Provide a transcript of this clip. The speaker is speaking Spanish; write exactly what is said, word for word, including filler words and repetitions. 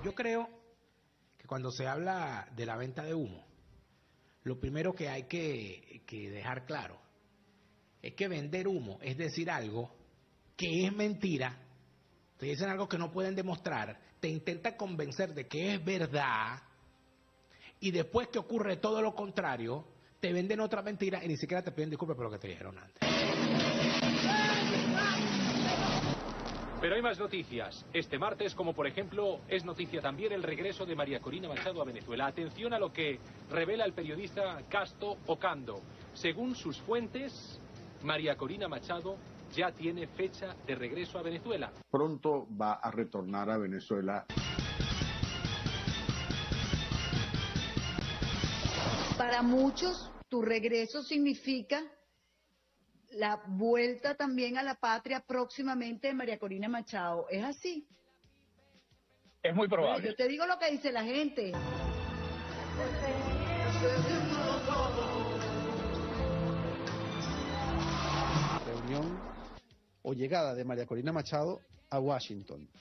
Yo creo que cuando se habla de la venta de humo, lo primero que hay que, que dejar claro es que vender humo es decir algo que es mentira, te dicen algo que no pueden demostrar, te intentan convencer de que es verdad y después que ocurre todo lo contrario, te venden otra mentira y ni siquiera te piden disculpas por lo que te dijeron antes. Pero hay más noticias. Este martes, como por ejemplo, es noticia también el regreso de María Corina Machado a Venezuela. Atención a lo que revela el periodista Casto Ocando. Según sus fuentes, María Corina Machado ya tiene fecha de regreso a Venezuela. Pronto va a retornar a Venezuela. Para muchos, tu regreso significa la vuelta también a la patria próximamente de María Corina Machado. ¿Es así? Es muy probable. Bueno, yo te digo lo que dice la gente. Reunión o llegada de María Corina Machado a Washington.